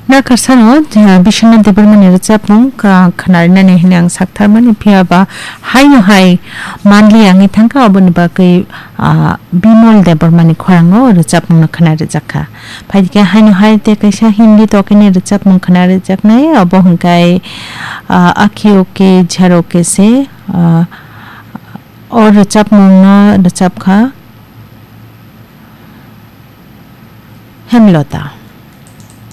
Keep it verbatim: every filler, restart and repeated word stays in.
Na karsano Bishana Deberman Zapung Kanarina Hinang Saktarman Piaba Haino Hai Manli Angi Tanka Obunibaki Bimol Debermani Kwango Zapung Kanari Zaka Padika Haino Hai Tekasha Hindi Tokene Zapung Kanari Zaknai Obohunkai Akioke Jaroke se और रचप मुंगा रचप खा हेमलता